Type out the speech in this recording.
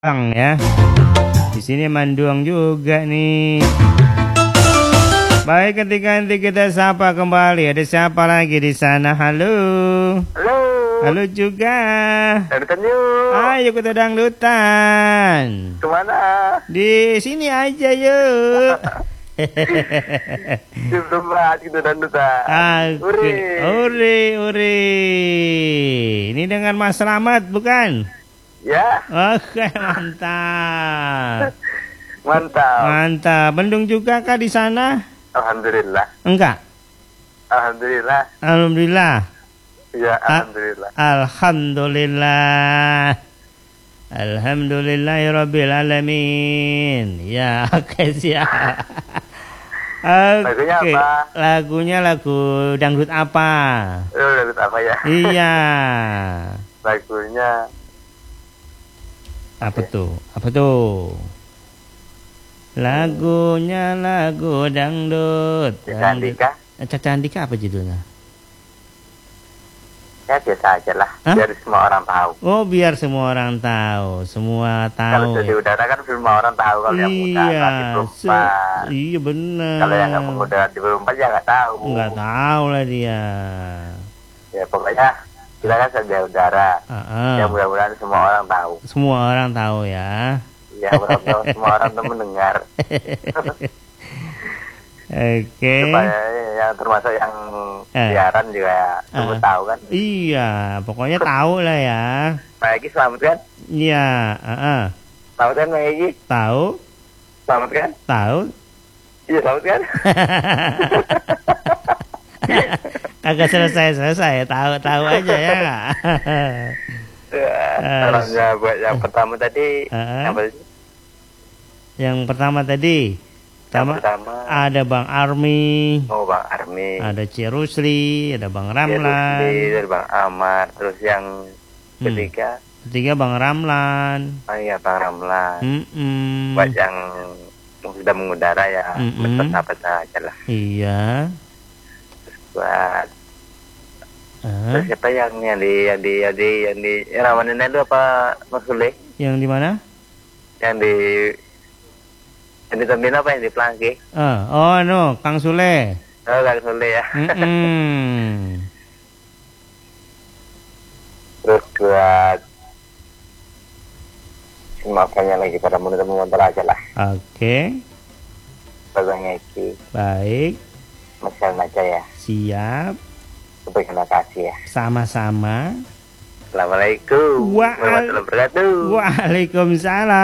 Bang ya. Di sini Manduang juga nih. Baik, ketika nanti kita sapa kembali. Ada siapa lagi di sana? Halo. Halo. Halo juga. Dangdutan yuk. Ayo kita dangdutan. Kemana? Di sini aja yuk. Belum banget gitu dangdutan. Oke. Uri. Ini dengan Mas Slamet bukan? Ya. Oke, mantap. Mantap. Mendung juga kah di sana? Alhamdulillah. Enggak. Alhamdulillah. Alhamdulillah. Ya, alhamdulillah. Alhamdulillah. Alhamdulillahirabbil alamin. Ya, oke siap. Lagunya Oke. apa? Lagunya lagu dangdut apa? Dangdut apa ya? Iya. Lagunya Apa tuh? Lagunya lagu dangdut. Caca Andika. Caca Andika apa judulnya? Ya biasa aja lah. Hah? Biar semua orang tahu. Oh, biar semua orang tahu. Semua Kalau tahu. jadi udara kan semua orang tahu. Kalau yang muda Iya, di 24. iya benar. Kalau yang nggak muda di 24 ya nggak tahu. Nggak tahu lah dia. Ya pokoknya kita kan saja udara. Ya mudah-mudahan semua orang tahu. Semua orang tahu ya. Ya mudah-mudahan semua orang tuh mendengar. Oke. Supaya yang termasuk yang siaran juga semua tahu kan. Iya, pokoknya tahu lah ya. Pak Egi selamat kan? Iya, Selamat kan Pak Egi? Tahu? Selamat kan? Tahu? Iya selamat kan? Agak selesai, tahu aja ya. Salamnya buat yang pertama tadi. Yang pertama tadi. Pertama ada Bang Army. Oh, Bang Army. Ada Cirusli, ada Bang Ramlan. Ada Bang Amar. Terus yang ketiga Bang Ramlan. Oh iya, Bang Ramlan. Buat yang sudah mengudara ya, bersahabat aja lah. Iya. Buat terus siapa yang di Rawanin itu apa Mas Sule? Yang di mana? Yang di Tembina apa yang di Plangki? Kang Sule. Oh, Kang Sule ya. Terus buat semuanya lagi pada menonton aja lah. Oke. Bang Eki. Baik. Masalah aja ya. Siap. Terima kasih ya. Sama-sama. Assalamualaikum warahmatullahi wabarakatuh. Waalaikumsalam.